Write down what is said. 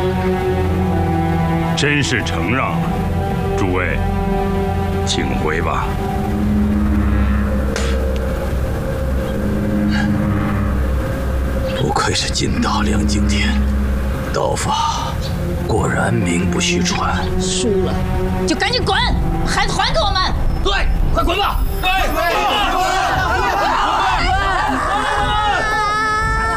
真是承让了，诸位，请回吧。 不愧是金刀梁景天，刀法果然名不虚传。 输了就赶紧滚，孩子还